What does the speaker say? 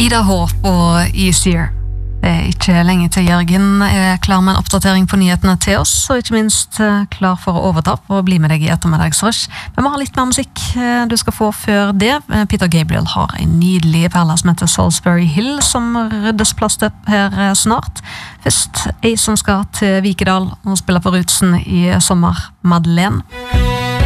Ida Håp og Easier. Det ikke lenge til Jørgen klar med en oppdatering på nyhetene til oss, og ikke minst klar for å overta og bli med deg I ettermiddagsrush. Men vi har litt mer musikk du skal få før det. Peter Gabriel har en nydelig perle som heter Salisbury Hill, som ryddes plass til her snart. Først ei som skal til Vikedal og spiller på Rutsen I sommer, Madeleine.